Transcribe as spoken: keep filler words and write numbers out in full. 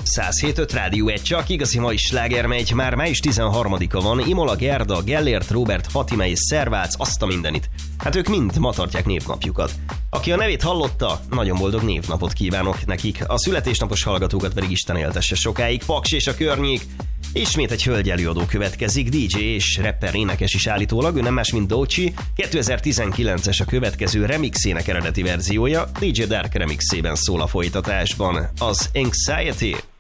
száz hét öt Rádió egy, csak igazi mai sláger megy, már május tizenharmadika van, Imola, Gerda, Gellért, Róbert, Fatima és Szervác, azt a mindenit. Hát ők mind ma tartják névnapjukat. Aki a nevét hallotta, nagyon boldog névnapot kívánok nekik, a születésnapos hallgatókat pedig Isten éltesse sokáig. Paks és a környék. Ismét egy hölgy előadó következik, dé dzsé és rapper énekes is állítólag, ő nem más, mint Doechii. kétezer-tizenkilences a következő remixének eredeti verziója, dé dzsé Dark remixében szól a folytatásban, az Anxiety.